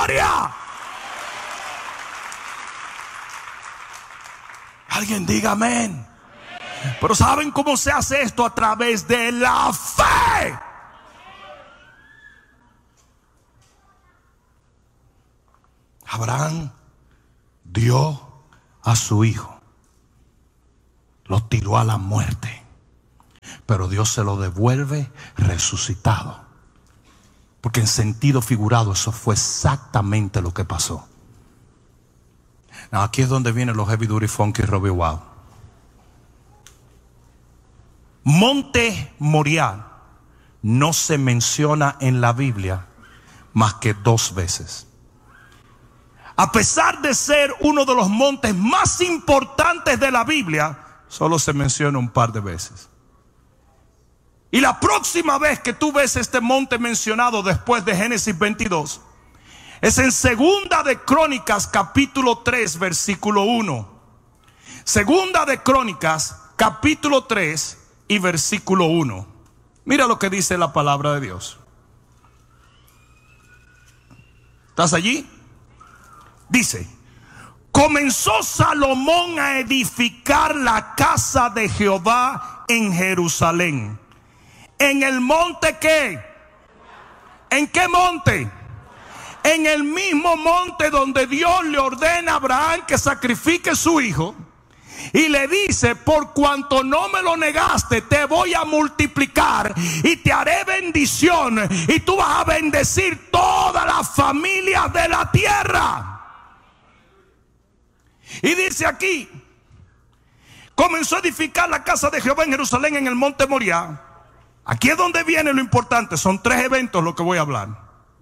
victoria. Alguien diga amén. Pero ¿saben cómo se hace esto? A través de la fe. Abraham dio a su hijo, lo tiró a la muerte, pero Dios se lo devuelve resucitado. Porque en sentido figurado eso fue exactamente lo que pasó. Now, aquí es donde vienen los Heavy Duty Funky Robbie Wow. Monte Moriah no se menciona en la Biblia más que 2 veces. A pesar de ser uno de los montes más importantes de la Biblia, solo se menciona un par de veces. Y la próxima vez que tú ves este monte mencionado después de Génesis 22, es en Segunda de Crónicas capítulo 3 versículo 1. Segunda de Crónicas capítulo 3 y versículo 1. Mira lo que dice la palabra de Dios. ¿Estás allí? Dice: comenzó Salomón a edificar la casa de Jehová en Jerusalén. ¿En el monte qué? ¿En qué monte? En el mismo monte donde Dios le ordena a Abraham que sacrifique a su hijo. Y le dice: por cuanto no me lo negaste, te voy a multiplicar y te haré bendición. Y tú vas a bendecir todas las familias de la tierra. Y dice aquí: comenzó a edificar la casa de Jehová en Jerusalén en el monte Moriah. Aquí es donde viene lo importante. Son 3 eventos lo que voy a hablar.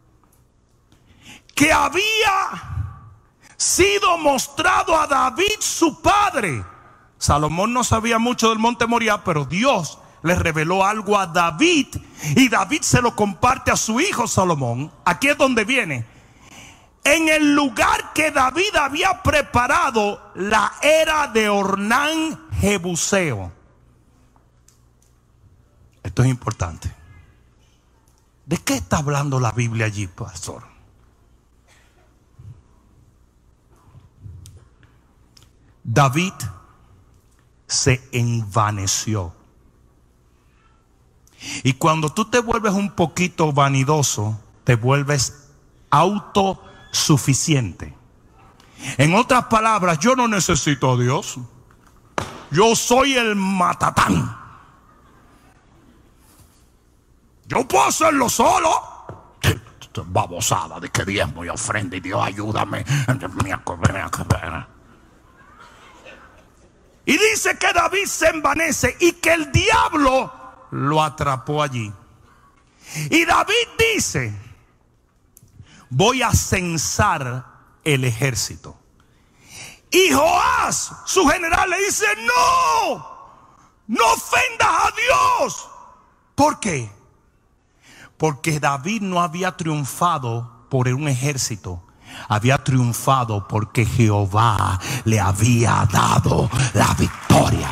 Que había sido mostrado a David su padre. Salomón no sabía mucho del monte Moriah, pero Dios le reveló algo a David. Y David se lo comparte a su hijo Salomón. Aquí es donde viene. En el lugar que David había preparado la era de Ornán Jebuseo. Esto es importante. ¿De qué está hablando la Biblia allí, pastor? David se envaneció. Y cuando tú te vuelves un poquito vanidoso, te vuelves autosuficiente. En otras palabras, yo no necesito a Dios. Yo soy el matatán. Yo puedo hacerlo solo. Babosada de que diezmo y ofrenda y Dios ayúdame. Y dice que David se envanece y que el diablo lo atrapó allí. Y David dice: voy a censar el ejército. Y Joás, su general, le dice: no ofendas a Dios. ¿Por qué? Porque David no había triunfado por un ejército. Había triunfado porque Jehová le había dado la victoria.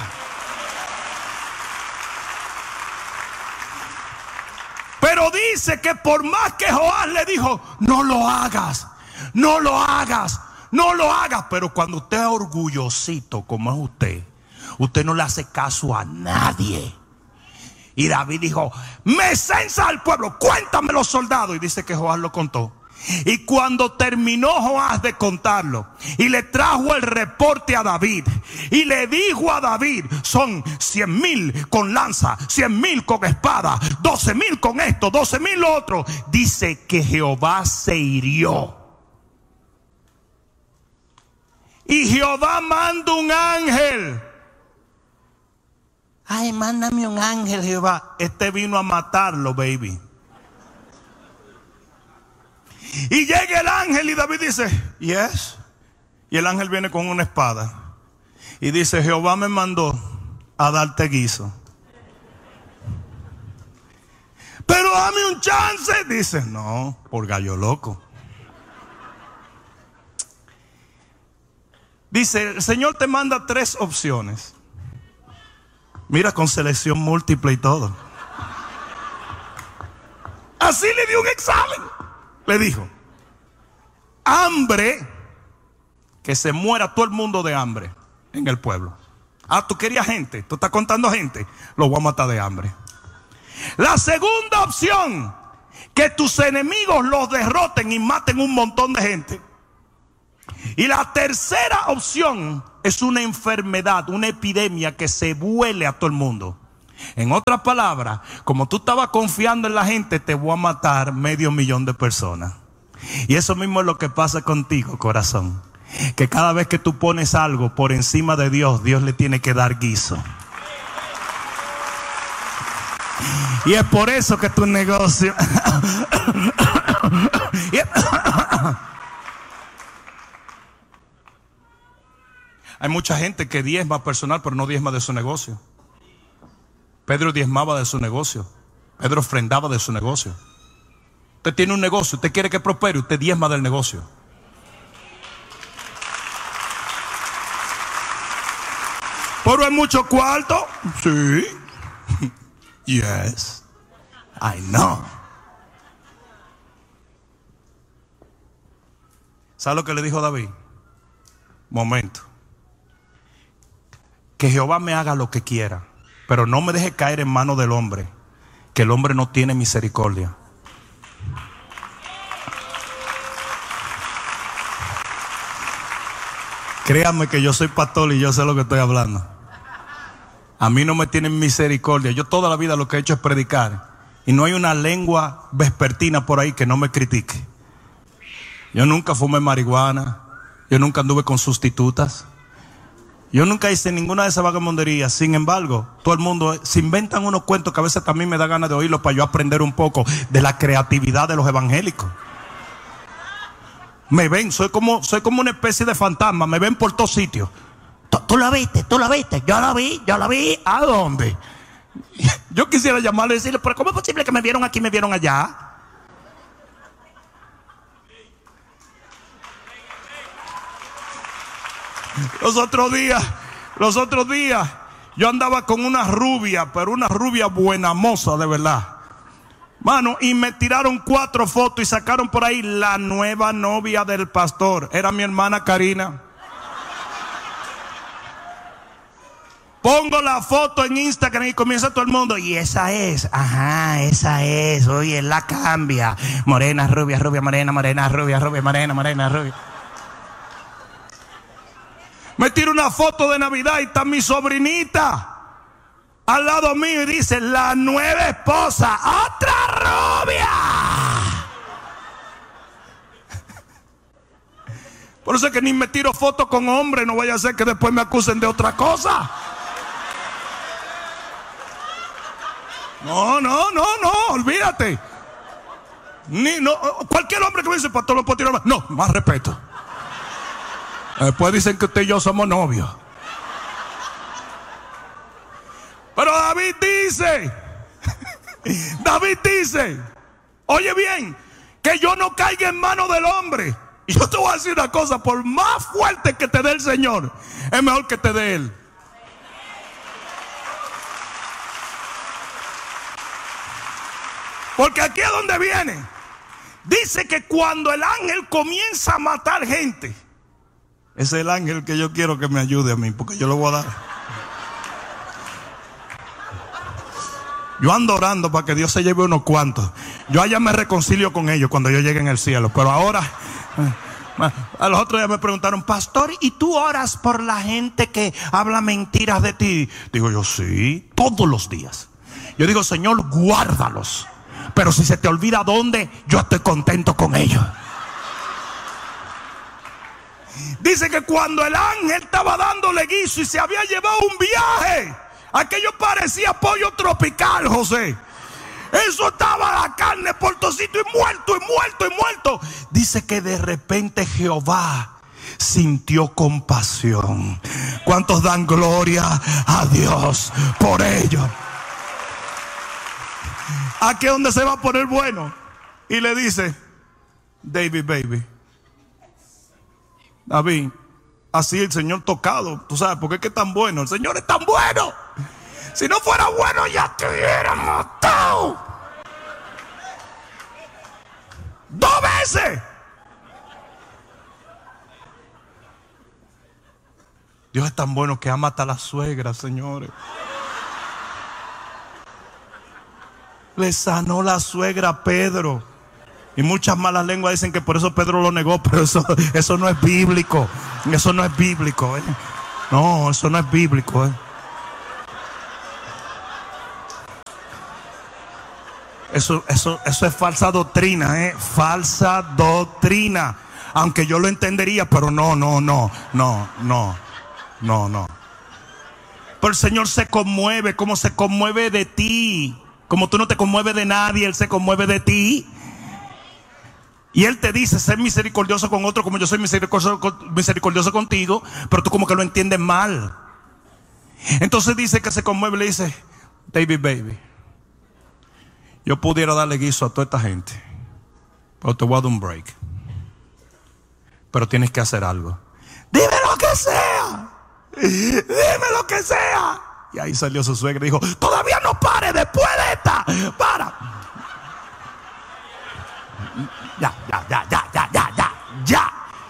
Pero dice que por más que Joás le dijo: no lo hagas, no lo hagas, no lo hagas. Pero cuando usted es orgullosito como es usted no le hace caso a nadie. Y David dijo: me censa al pueblo, cuéntame los soldados. Y dice que Joás lo contó. Y cuando terminó Joás de contarlo y le trajo el reporte a David y le dijo a David: son 100,000 con lanza, 100,000 con espada, 12,000 con esto, 12,000 lo otro. Dice que Jehová se hirió. Y Jehová manda un ángel. Ay, mándame un ángel, Jehová. Este vino a matarlo, baby. Y llega el ángel y David dice: yes. Y el ángel viene con una espada y dice: Jehová me mandó a darte guiso. Pero dame un chance. Dice: no, por gallo loco. Dice: el Señor te manda 3 opciones. Mira, con selección múltiple y todo. Así le dio un examen. Le dijo: hambre, que se muera todo el mundo de hambre en el pueblo. Ah, tú querías gente, tú estás contando gente, lo voy a matar de hambre. La segunda opción, que tus enemigos los derroten y maten un montón de gente. Y la tercera opción es una enfermedad, una epidemia que se vuele a todo el mundo. En otras palabras, como tú estabas confiando en la gente, te voy a matar 500,000 de personas. Y eso mismo es lo que pasa contigo, corazón. Que cada vez que tú pones algo por encima de Dios, Dios le tiene que dar guiso. Y es por eso que tu negocio... Hay mucha gente que diezma personal, pero no diezma de su negocio. Pedro diezmaba de su negocio. Pedro ofrendaba de su negocio. Usted tiene un negocio, usted quiere que prospere, usted diezma del negocio. ¿Pero hay mucho cuarto? Sí. Yes. I know. ¿Sabe lo que le dijo David? Momento. Que Jehová me haga lo que quiera, pero no me deje caer en manos del hombre, que el hombre no tiene misericordia. Créanme que yo soy pastor y yo sé lo que estoy hablando. A mí no me tienen misericordia. Yo toda la vida lo que he hecho es predicar, y no hay una lengua vespertina por ahí que no me critique. Yo nunca fumé marihuana, yo nunca anduve con sustitutas, yo nunca hice ninguna de esas vagabunderías. Sin embargo, todo el mundo se inventan unos cuentos que a veces también me da ganas de oírlos para yo aprender un poco de la creatividad de los evangélicos. Me ven, soy como una especie de fantasma, me ven por todos sitios. Tú la viste, yo la vi. ¿A dónde? Yo quisiera llamarle y decirle, pero ¿cómo es posible que me vieron aquí, me vieron allá? Los otros días yo andaba con una rubia, pero una rubia buena moza de verdad, mano, y me tiraron 4 fotos y sacaron por ahí la nueva novia del pastor. Era mi hermana Karina. Pongo la foto en Instagram y comienza todo el mundo, y esa es, oye, la cambia, morena, rubia, morena, rubia, morena, rubia. Me tiro una foto de Navidad y está mi sobrinita al lado mío y dice, la nueva esposa, otra rubia. Por eso es que ni me tiro fotos con hombres, no vaya a ser que después me acusen de otra cosa. No, olvídate. Cualquier hombre que me dice, pastor, lo puedo tirar más. No, más respeto. Después dicen que usted y yo somos novios. Pero David dice, oye bien, que yo no caiga en manos del hombre. Y yo te voy a decir una cosa, por más fuerte que te dé el Señor, es mejor que te dé Él. Porque aquí es donde viene. Dice que cuando el ángel comienza a matar gente, ese es el ángel que yo quiero que me ayude a mí, porque yo lo voy a dar. Yo ando orando para que Dios se lleve unos cuantos. Yo allá me reconcilio con ellos cuando yo llegue en el cielo. Pero ahora, a los otros días me preguntaron, pastor, ¿y tú oras por la gente que habla mentiras de ti? Digo yo, sí, todos los días. Yo digo, Señor, guárdalos. Pero si se te olvida dónde, yo estoy contento con ellos. Dice que cuando el ángel estaba dándole guiso y se había llevado un viaje, aquello parecía pollo tropical, José. Eso estaba la carne por tocito y muerto. Dice que de repente Jehová sintió compasión. ¿Cuántos dan gloria a Dios por ello? Aquí es donde se va a poner bueno. Y le dice, David, así el Señor tocado. Tú sabes por qué es que es tan bueno. El Señor es tan bueno. Si no fuera bueno, ya te hubiera matado 2 veces. Dios es tan bueno que ama hasta a la suegra, señores. Le sanó la suegra a Pedro. Y muchas malas lenguas dicen que por eso Pedro lo negó, pero eso no es bíblico. Eso no es bíblico, ¿eh? No, eso no es bíblico, ¿eh? Eso es falsa doctrina, ¿eh? Falsa doctrina. Aunque yo lo entendería, pero no. Pero el Señor se conmueve, como se conmueve de ti. Como tú no te conmueves de nadie, Él se conmueve de ti. Y Él te dice, sé misericordioso con otro como yo soy misericordioso contigo. Pero tú como que lo entiendes mal. Entonces dice que se conmueve y le dice, David, baby, yo pudiera darle guiso a toda esta gente, pero te voy a dar un break. Pero tienes que hacer algo. Dime lo que sea. Dime lo que sea. Y ahí salió su suegra y dijo, todavía no pare después de esta. Para. Ya.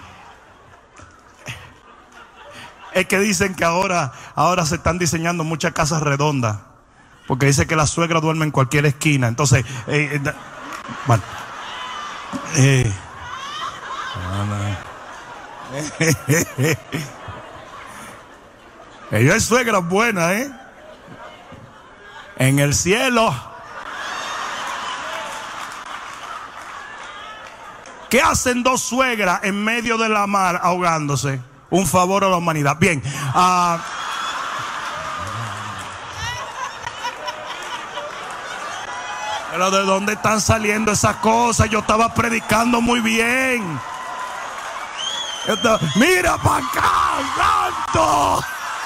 Es que dicen que ahora se están diseñando muchas casas redondas. Porque dice que la suegra duerme en cualquier esquina. Entonces, bueno. Ella es suegra buena, ¿eh? En el cielo. ¿Qué hacen dos suegras en medio de la mar ahogándose? Un favor a la humanidad. Bien. Pero ¿de dónde están saliendo esas cosas? Yo estaba predicando muy bien. Mira para acá, santo.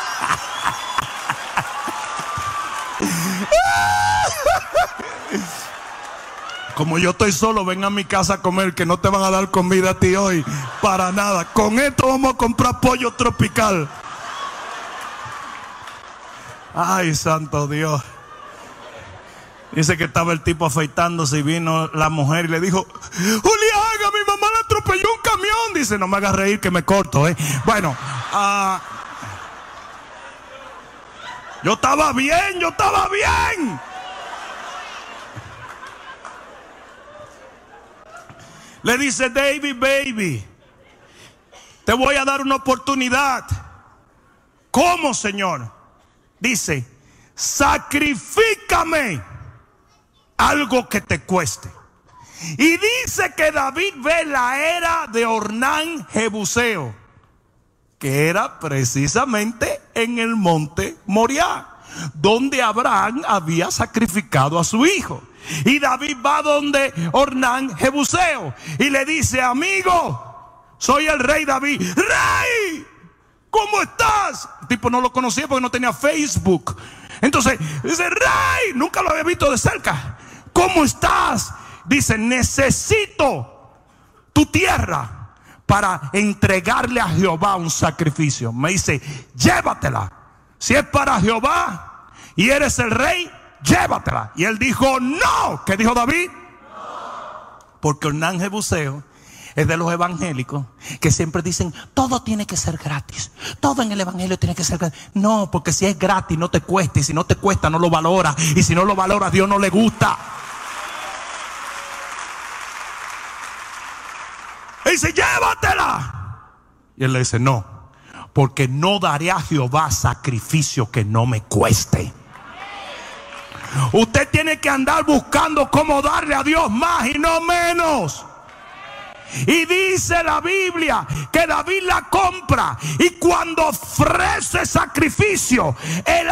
Como yo estoy solo, ven a mi casa a comer, que no te van a dar comida a ti hoy. Para nada. Con esto vamos a comprar pollo tropical. Ay, santo Dios. Dice que estaba el tipo afeitándose y vino la mujer y le dijo, Julián, mi mamá le atropelló un camión. Dice, no me hagas reír que me corto, ¿eh? Bueno, yo estaba bien. Le dice, David, baby, te voy a dar una oportunidad. ¿Cómo, Señor? Dice, sacrifícame algo que te cueste. Y dice que David ve la era de Ornán Jebuseo, que era precisamente en el monte Moriah, donde Abraham había sacrificado a su hijo. Y David va donde Ornán Jebuseo y le dice, amigo, soy el rey David. ¡Rey! ¿Cómo estás? El tipo no lo conocía porque no tenía Facebook. Entonces dice, rey, nunca lo había visto de cerca. ¿Cómo estás? Dice, necesito tu tierra para entregarle a Jehová un sacrificio. Me dice, llévatela. Si es para Jehová y eres el rey, llévatela. Y él dijo, no. ¿Qué dijo David? No. Porque Ornán Jebuseo es de los evangélicos que siempre dicen, todo tiene que ser gratis. Todo en el evangelio tiene que ser gratis. No, porque si es gratis no te cuesta. Y si no te cuesta no lo valora. Y si no lo valora, Dios no le gusta. Y dice, llévatela. Y él le dice, no, porque no daré a Jehová sacrificio que no me cueste. Usted tiene que andar buscando cómo darle a Dios más y no menos. Y dice la Biblia que David la compra, y cuando ofrece sacrificio, el